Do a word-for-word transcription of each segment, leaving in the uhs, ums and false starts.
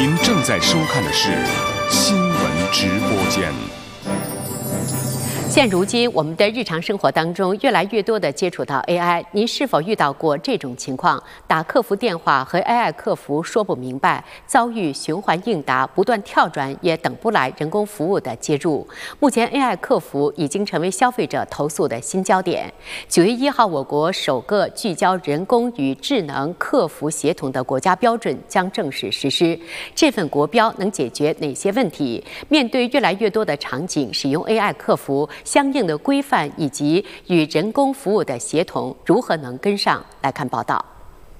您正在收看的是新闻直播间。 现如今，我们的日常生活当中越来越多地接触到 A I， 您是否遇到过这种情况？打客服电话和 A I 客服说不明白，遭遇循环应答，不断跳转，也等不来人工服务的接入。目前 A I 客服已经成为消费者投诉的新焦点。九月一号，我国首个聚焦人工与智能客服协同的国家标准将正式实施。这份国标能解决哪些问题？面对越来越多的场景，使用 A I 客服相应的规范以及与人工服务的协同如何能跟上？来看报道。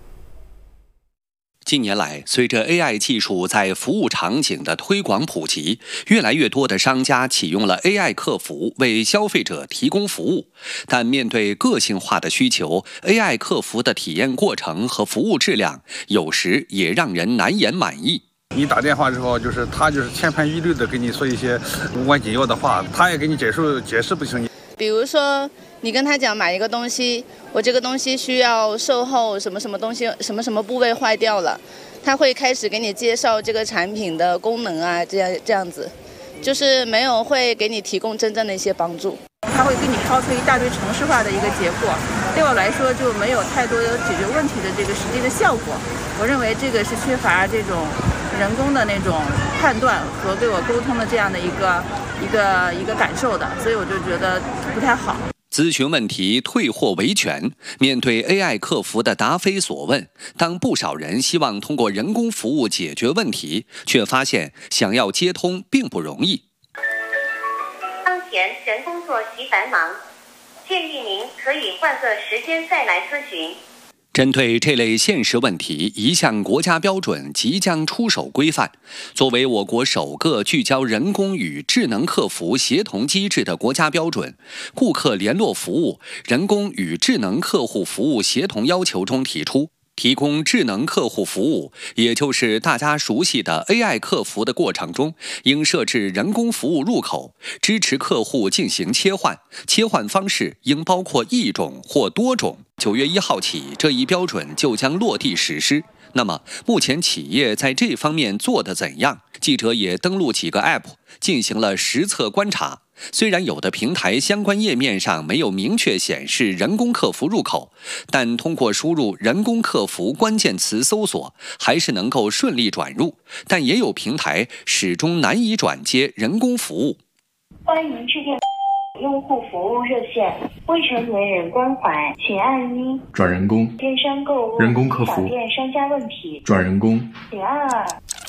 近年来，随着 A I 技术在服务场景的推广普及，越来越多的商家启用了 A I 客服为消费者提供服务。但面对个性化的需求 ，A I 客服的体验过程和服务质量有时也让人难言满意。 你打电话之后，就是他就是千篇一律的给你说一些无关紧要的话，他也给你解释解释不清。 比如说，你跟他讲买一个东西，我这个东西需要售后什么什么东西，什么什么部位坏掉了，他会开始给你介绍这个产品的功能啊，这样这样子，就是没有会给你提供真正的一些帮助。 他会给你抛出一大堆程式化的一个结果，对我来说就没有太多的解决问题的这个实际的效果。我认为这个是缺乏这种人工的那种判断和对我沟通的这样的一个一个一个感受的，所以我就觉得不太好。 咨询问题退货维权，面对 A I 客服的答非所问，当不少人希望通过人工服务解决问题，却发现想要接通并不容易。 当前人工作息繁忙，建议您可以换个时间再来咨询。 针对这类现实问题，一项国家标准即将出手规范。作为我国首个聚焦人工与智能客服协同机制的国家标准，顾客联络服务人工与智能客户服务协同要求中提出，提供智能客户服务，也就是大家熟悉的 A I 客服的过程中，应设置人工服务入口，支持客户进行切换，切换方式应包括一种或多种。九月一号起，这一标准就将落地实施。那么，目前企业在这方面做得怎样？记者也登录几个 App 进行了实测观察。虽然有的平台相关页面上没有明确显示人工客服入口，但通过输入人工客服关键词搜索，还是能够顺利转入。但也有平台始终难以转接人工服务。 欢迎致电用户服务热线，未成年人关怀，请按一。 转人工。 电商购物。 人工客服。 小店商家问题。 转人工。 请按二。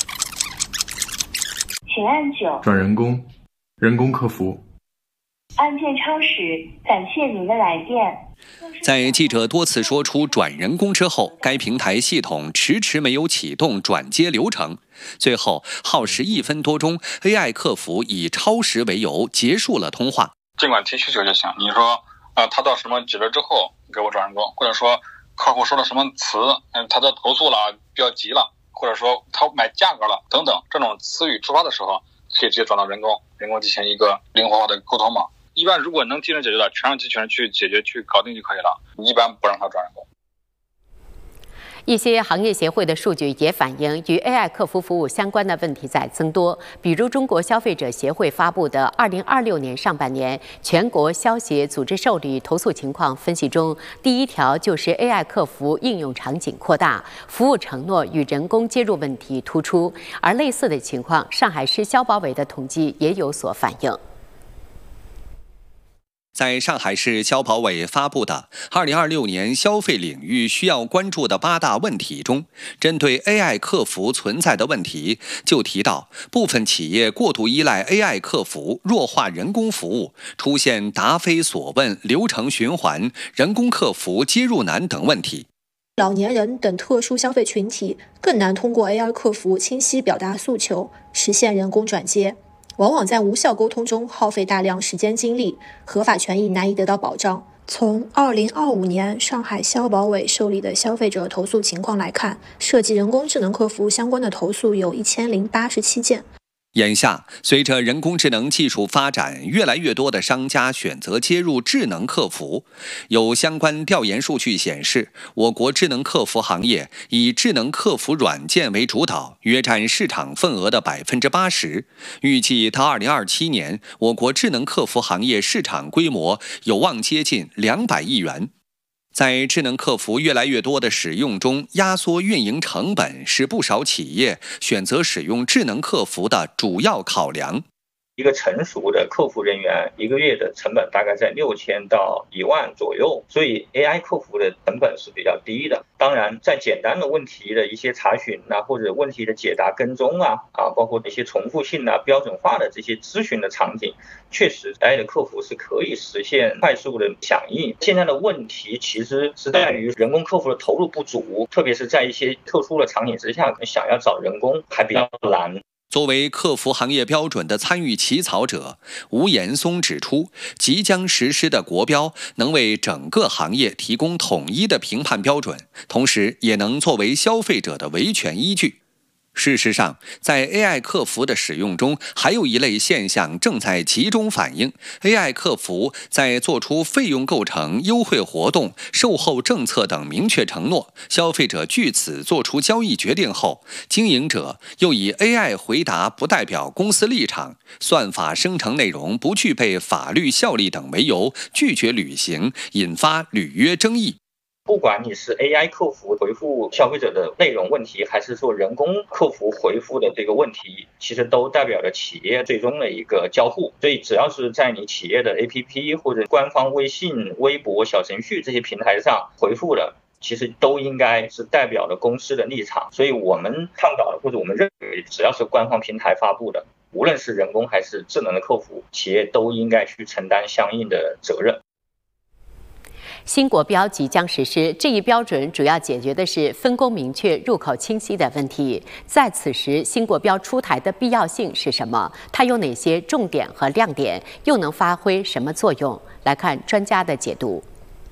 请按九。 转人工。人工客服。 按键超时，感谢您的来电。 在记者多次说出转人工之后，该平台系统迟迟没有启动转接流程，最后耗时一分多钟 ，A I 客服以超时为由结束了通话。 尽管提需求就行，你说啊、呃，他到什么几轮之后给我转人工，或者说客户说了什么词，嗯，他的投诉了，比较急了，或者说他买价格了等等，这种词语触发的时候，可以直接转到人工，人工进行一个灵活化的沟通嘛。一般如果能技能解决的，全让机器人去解决去搞定就可以了，一般不让他转人工。 一些行业协会的数据也反映，与 A I 客服服务相关的问题在增多。比如，中国消费者协会发布的二零二六年上半年全国消协组织受理投诉情况分析中，第一条就是 A I 客服应用场景扩大，服务承诺与人工接入问题突出。而类似的情况，上海市消保委的统计也有所反映。 在上海市消保委发布的二零二六年消费领域需要关注的八大问题中，针对 A I 客服存在的问题，就提到部分企业过度依赖 A I 客服，弱化人工服务，出现答非所问、流程循环、人工客服接入难等问题。 老年人等特殊消费群体更难通过 A I 客服清晰表达诉求，实现人工转接。往往在无效沟通中耗费大量时间精力，合法权益难以得到保障。从二零二五年上海消保委受理的消费者投诉情况来看，涉及人工智能客服相关的投诉有一千零八十七件。 眼下，随着人工智能技术发展，越来越多的商家选择接入智能客服。有相关调研数据显示，我国智能客服行业以智能客服软件为主导，约占市场份额的百分之八十。预计到二零二七年，我国智能客服行业市场规模有望接近两百亿元。在智能客服越来越多的使用中，压缩运营成本是不少企业选择使用智能客服的主要考量。 一个成熟的客服人员一个月的成本大概在六千到一万左右，所以 A I 客服的成本是比较低的。当然，在简单的问题的一些查询啊，或者问题的解答跟踪啊，啊，包括一些重复性啊、标准化的这些咨询的场景，确实 A I 的客服是可以实现快速的响应。现在的问题其实是在于人工客服的投入不足，特别是在一些特殊的场景之下，想要找人工还比较难。 作为客服行业标准的参与起草者，吴岩松指出，即将实施的国标能为整个行业提供统一的评判标准，同时也能作为消费者的维权依据。事实上，在 A I 客服的使用中，还有一类现象正在集中反映 A I 客服在做出费用构成、优惠活动、售后政策等明确承诺，消费者据此做出交易决定后，经营者又以 A I 回答不代表公司立场、算法生成内容不具备法律效力等为由拒绝履行，引发履约争议。 不管你是 A I 客服回复消费者的内容问题，还是说人工客服回复的这个问题，其实都代表着企业最终的一个交互。所以只要是在你企业的 A P P 或者官方微信、微博、小程序这些平台上回复的，其实都应该是代表了公司的立场。所以我们倡导的，或者我们认为，只要是官方平台发布的，无论是人工还是智能的客服，企业都应该去承担相应的责任。 新国标即将实施，这一标准主要解决的是分工明确、入口清晰的问题。在此时，新国标出台的必要性是什么？它有哪些重点和亮点？又能发挥什么作用？来看专家的解读。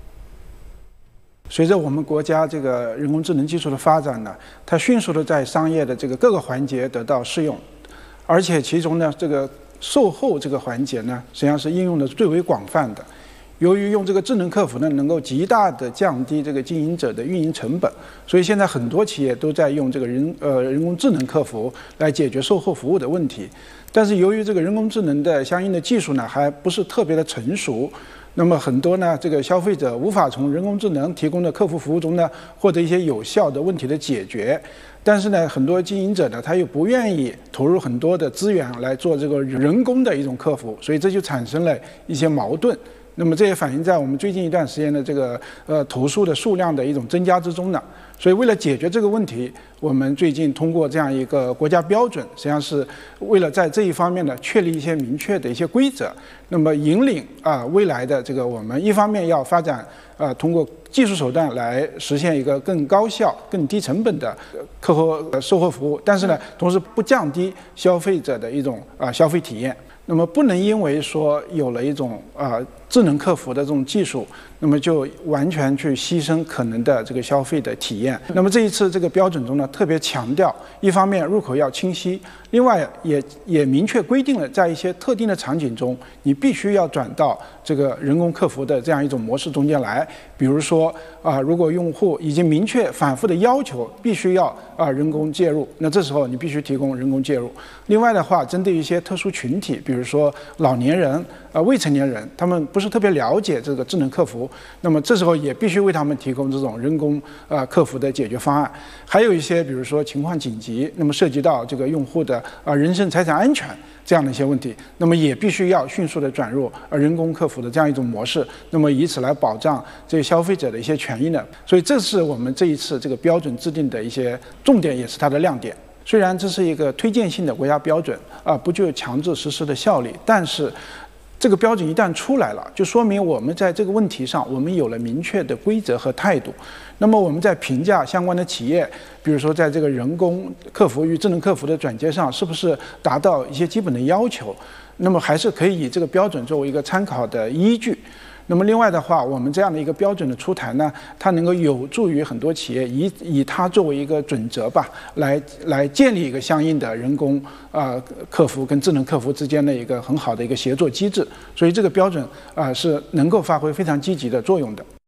随着我们国家这个人工智能技术的发展呢，它迅速的在商业的这个各个环节得到适用，而且其中呢，这个售后这个环节呢，实际上是应用的最为广泛的。由于用这个智能客服呢，能够极大的降低这个经营者的运营成本，所以现在很多企业都在用这个人呃人工智能客服来解决售后服务的问题。但是由于这个人工智能的相应的技术呢，还不是特别的成熟，那么很多呢，这个消费者无法从人工智能提供的客服服务中呢，获得一些有效的问题的解决。但是呢，很多经营者呢，他又不愿意投入很多的资源来做这个人工的一种客服，所以这就产生了一些矛盾。那么这也反映在我们最近一段时间的这个呃投诉的数量的一种增加之中呢。所以为了解决这个问题，我们最近通过这样一个国家标准，实际上是为了在这一方面呢确立一些明确的一些规则，那么引领啊未来的这个我们一方面要发展啊通过技术手段来实现一个更高效、更低成本的客户售后服务，但是呢，同时不降低消费者的一种啊消费体验。那么不能因为说有了一种啊、呃、智能客服的这种技术，那么就完全去牺牲可能的这个消费的体验。那么这一次这个标准中呢，特别强调，一方面入口要清晰，另外也也明确规定了，在一些特定的场景中，你必须要转到这个人工客服的这样一种模式中间来。比如说啊、呃，如果用户已经明确反复的要求必须要啊、呃、人工介入，那这时候你必须提供人工介入。另外的话，针对一些特殊群体，比如说老年人、啊、呃、未成年人，他们不是特别了解这个智能客服，那么这时候也必须为他们提供这种人工呃客服的解决方案。还有一些，比如说情况紧急，那么涉及到这个用户的啊、呃、人身财产安全这样的一些问题，那么也必须要迅速的转入呃人工客服的这样一种模式，那么以此来保障这个消费者的一些权益呢。所以这是我们这一次这个标准制定的一些重点，也是它的亮点。虽然这是一个推荐性的国家标准啊、呃，不具有强制实施的效力，但是这个标准一旦出来了，就说明我们在这个问题上，我们有了明确的规则和态度。那么我们在评价相关的企业，比如说在这个人工客服与智能客服的转接上，是不是达到一些基本的要求，那么还是可以以这个标准作为一个参考的依据。 那么另外的话，我们这样的一个标准的出台呢，它能够有助于很多企业以以它作为一个准则吧，来来建立一个相应的人工啊、呃、客服跟智能客服之间的一个很好的一个协作机制。所以这个标准啊、呃、是能够发挥非常积极的作用的。